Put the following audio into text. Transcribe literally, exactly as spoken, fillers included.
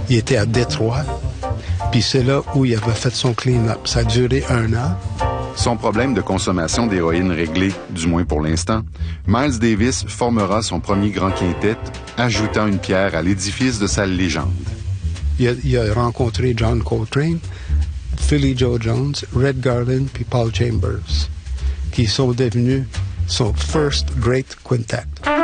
il était à Détroit, puis c'est là où il avait fait son clean-up. Ça a duré un an. Son problème de consommation d'héroïne réglé, du moins pour l'instant, Miles Davis formera son premier grand quintet, ajoutant une pierre à l'édifice de sa légende. Il a, il a rencontré John Coltrane, Philly Joe Jones, Red Garland puis Paul Chambers, qui sont devenus son first great quintet.